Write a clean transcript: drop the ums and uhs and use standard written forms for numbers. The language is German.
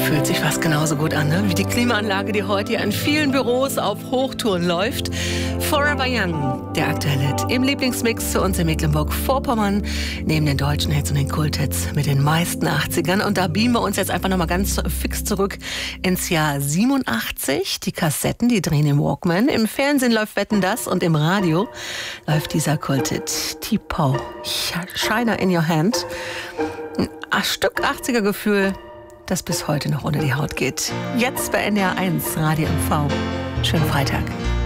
Fühlt sich fast genauso gut an, ne? Wie die Klimaanlage, die heute in vielen Büros auf Hochtouren läuft. Forever Young, der aktuelle Hit im Lieblingsmix zu uns in Mecklenburg-Vorpommern, neben den deutschen Hits und den Kulthits mit den meisten 80ern. Und da beamen wir uns jetzt einfach nochmal ganz fix zurück ins Jahr 87. Die Kassetten, die drehen im Walkman. Im Fernsehen läuft Wetten, das und im Radio läuft dieser Kulthit T-Pow, Shiner in Your Hand. Ein Stück 80er-Gefühl, das bis heute noch unter die Haut geht. Jetzt bei NDR 1 Radio MV. Schönen Freitag.